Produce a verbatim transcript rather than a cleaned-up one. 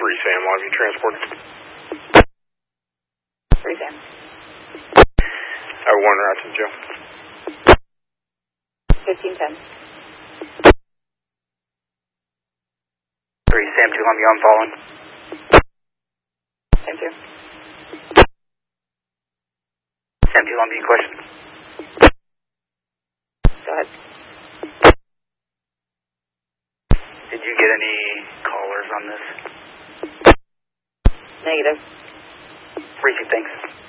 three Sam, Longview Transport. three Sam. I have one Ratson Joe. fifteen ten. three Sam two Longview, I'm following. Sam two. Sam two Longview, question. Go ahead. Did you get any callers on this? Negative. Freezing, thanks.